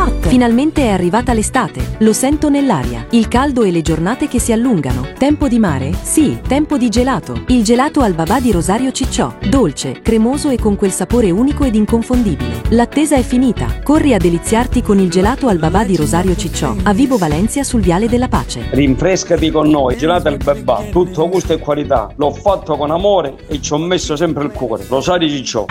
jackpot! Finalmente è arrivata l'estate. Lo sento nell'aria. Il caldo e le giornate che si allungano. Tempo di mare? Sì, tempo di gelato. Il gelato al babà di Rosario Cicciò. Dolce, cremoso e con quel sapore unico ed inconfondibile. L'attesa è finita. Corri a deliziarti con il gelato al babà di Rosario Cicciò. A Vibo Valencia sul Viale della Pace. Rinfrescati con noi. Gelato al babà. Tutto gusto e qualità. L'ho fatto con amore e ci ho messo sempre il cuore. Rosario Cicciò.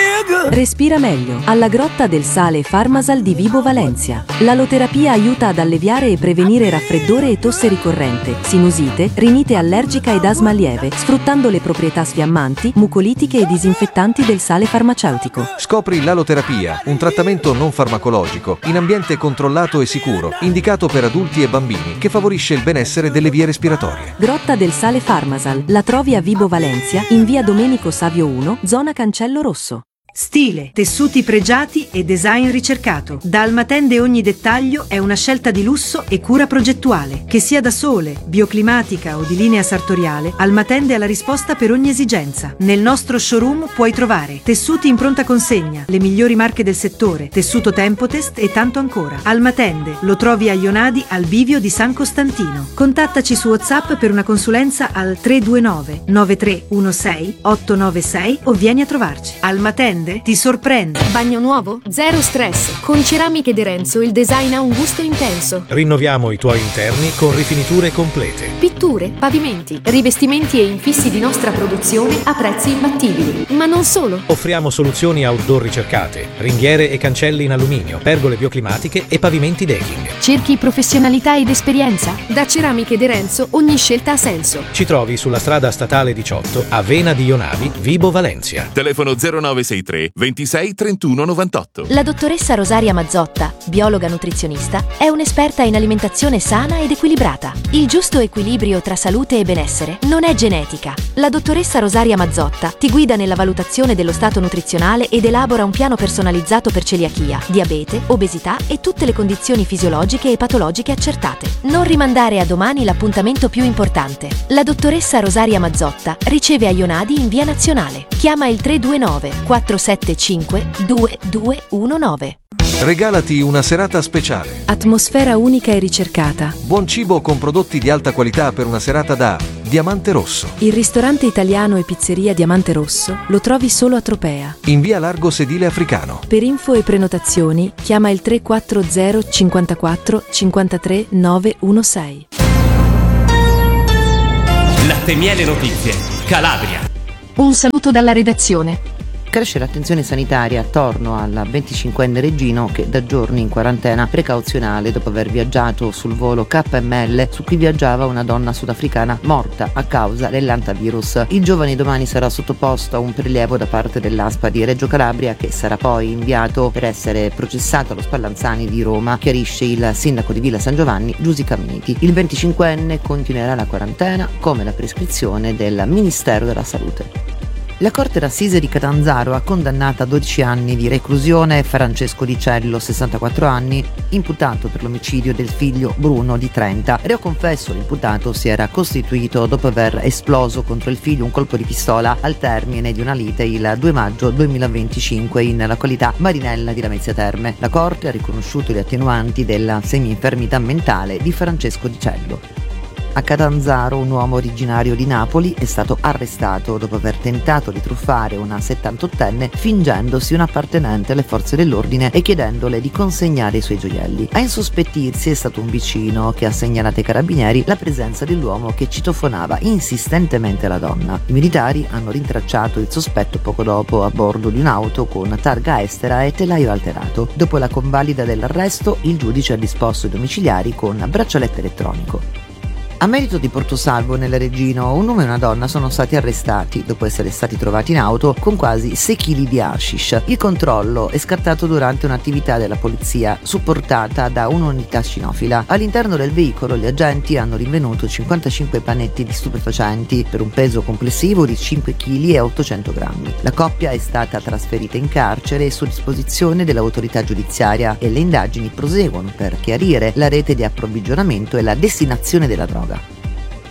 Respira meglio. Alla Grotta del Sale Farmasal di Vibo Valencia. L'aloterapia aiuta ad alleviare e prevenire raffreddore e tosse ricorrente, sinusite, rinite allergica ed asma lieve, sfruttando le proprietà sfiammanti, mucolitiche e disinfettanti del sale farmaceutico. Scopri l'aloterapia, un trattamento non farmacologico, in ambiente controllato e sicuro, indicato per adulti e bambini, che favorisce il benessere delle vie respiratorie. Grotta del Sale Farmasal. La trovi a Vibo Valencia, in via Domenico Savio 1, zona Cancello Rosso. Stile, tessuti pregiati e design ricercato. Da Almatende ogni dettaglio è una scelta di lusso e cura progettuale. Che sia da sole, bioclimatica o di linea sartoriale, Almatende ha la risposta per ogni esigenza. Nel nostro showroom puoi trovare tessuti in pronta consegna, le migliori marche del settore, tessuto Tempotest e tanto ancora. Almatende lo trovi a Ionadi al bivio di San Costantino. Contattaci su WhatsApp per una consulenza al 329 9316 896 o vieni a trovarci. Almatende ti sorprende. Bagno nuovo? Zero stress. Con Ceramiche De Renzo il design ha un gusto intenso. Rinnoviamo i tuoi interni con rifiniture complete. Pitture, pavimenti, rivestimenti e infissi di nostra produzione a prezzi imbattibili. Ma non solo. Offriamo soluzioni outdoor ricercate, ringhiere e cancelli in alluminio, pergole bioclimatiche e pavimenti decking. Cerchi professionalità ed esperienza? Da Ceramiche De Renzo ogni scelta ha senso. Ci trovi sulla strada statale 18 a Vena di Ionavi, Vibo Valencia. Telefono 0963 26 31 98. La dottoressa Rosaria Mazzotta, biologa nutrizionista, è un'esperta in alimentazione sana ed equilibrata. Il giusto equilibrio tra salute e benessere non è genetica. La dottoressa Rosaria Mazzotta ti guida nella valutazione dello stato nutrizionale ed elabora un piano personalizzato per celiachia, diabete, obesità e tutte le condizioni fisiologiche e patologiche accertate. Non rimandare a domani l'appuntamento più importante. La dottoressa Rosaria Mazzotta riceve a Ionadi in via Nazionale. Chiama il 329 475 2219. Regalati una serata speciale. Atmosfera unica e ricercata. Buon cibo con prodotti di alta qualità per una serata da Diamante Rosso. Il ristorante italiano e pizzeria Diamante Rosso lo trovi solo a Tropea. In via Largo Sedile Africano. Per info e prenotazioni chiama il 340 54 53 916. Latte Miele Notizie, Calabria. Un saluto dalla redazione. Cresce l'attenzione sanitaria attorno al 25enne Reggino che da giorni in quarantena precauzionale dopo aver viaggiato sul volo KML su cui viaggiava una donna sudafricana morta a causa dell'antavirus. Il giovane domani sarà sottoposto a un prelievo da parte dell'ASPA di Reggio Calabria che sarà poi inviato per essere processato allo Spallanzani di Roma, chiarisce il sindaco di Villa San Giovanni Giusi Caminiti. Il 25enne continuerà la quarantena come la prescrizione del Ministero della Salute. La Corte d'Assise di Catanzaro ha condannato a 12 anni di reclusione Francesco Di Cello, 64 anni, imputato per l'omicidio del figlio Bruno di 30. Reo confesso, l'imputato si era costituito dopo aver esploso contro il figlio un colpo di pistola al termine di una lite il 2 maggio 2025 in località Marinella di Lamezia Terme. La Corte ha riconosciuto le attenuanti della semi-infermità mentale di Francesco Di Cello. A Catanzaro un uomo originario di Napoli è stato arrestato dopo aver tentato di truffare una 78enne fingendosi un appartenente alle forze dell'ordine e chiedendole di consegnare i suoi gioielli. A insospettirsi è stato un vicino che ha segnalato ai carabinieri la presenza dell'uomo che citofonava insistentemente la donna. I militari hanno rintracciato il sospetto poco dopo a bordo di un'auto con targa estera e telaio alterato. Dopo la convalida dell'arresto, il giudice ha disposto i domiciliari con braccialetto elettronico. A merito di Portosalvo nel Reggino, un uomo e una donna sono stati arrestati dopo essere stati trovati in auto con quasi 6 kg di hashish. Il controllo è scattato durante un'attività della polizia supportata da un'unità cinofila. All'interno del veicolo gli agenti hanno rinvenuto 55 panetti di stupefacenti per un peso complessivo di 5 kg e 800 grammi. La coppia è stata trasferita in carcere su disposizione dell'autorità giudiziaria e le indagini proseguono per chiarire la rete di approvvigionamento e la destinazione della droga.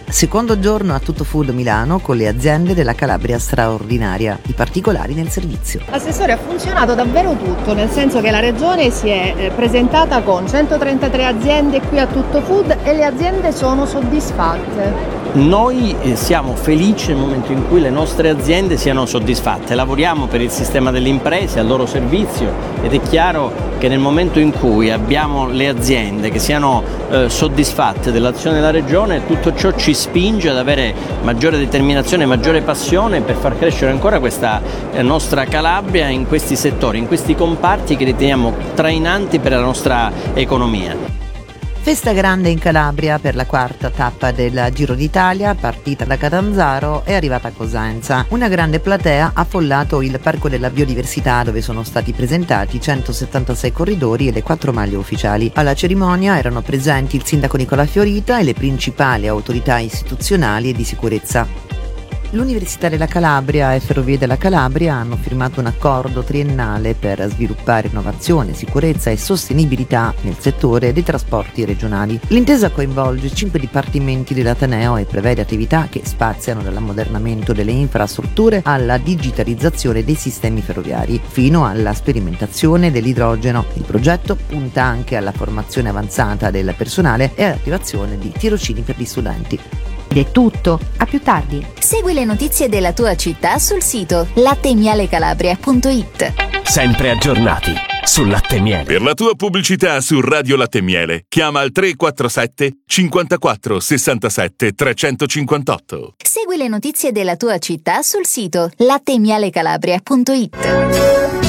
Secondo giorno a Tutto Food Milano con le aziende della Calabria straordinaria, i particolari nel servizio. Assessore, ha funzionato davvero tutto, nel senso che la regione si è presentata con 133 aziende qui a Tutto Food e le aziende sono soddisfatte. Noi siamo felici nel momento in cui le nostre aziende siano soddisfatte, lavoriamo per il sistema delle imprese, al loro servizio, ed è chiaro che nel momento in cui abbiamo le aziende che siano soddisfatte dell'azione della regione, tutto ciò ci spinge ad avere maggiore determinazione, maggiore passione per far crescere ancora questa nostra Calabria in questi settori, in questi comparti che riteniamo trainanti per la nostra economia. Festa grande in Calabria per la quarta tappa del Giro d'Italia, partita da Catanzaro e arrivata a Cosenza. Una grande platea ha affollato il Parco della Biodiversità, dove sono stati presentati 176 corridori e le 4 maglie ufficiali. Alla cerimonia erano presenti il sindaco Nicola Fiorita e le principali autorità istituzionali e di sicurezza. L'Università della Calabria e Ferrovie della Calabria hanno firmato un accordo triennale per sviluppare innovazione, sicurezza e sostenibilità nel settore dei trasporti regionali. L'intesa coinvolge 5 dipartimenti dell'Ateneo e prevede attività che spaziano dall'ammodernamento delle infrastrutture alla digitalizzazione dei sistemi ferroviari, fino alla sperimentazione dell'idrogeno. Il progetto punta anche alla formazione avanzata del personale e all'attivazione di tirocini per gli studenti. Ed è tutto, a più tardi. Segui le notizie della tua città sul sito lattemialecalabria.it. Sempre aggiornati sul latte miele. Per la tua pubblicità su Radio Latte Miele, chiama al 347 54 67 358. Segui le notizie della tua città sul sito lattemialecalabria.it.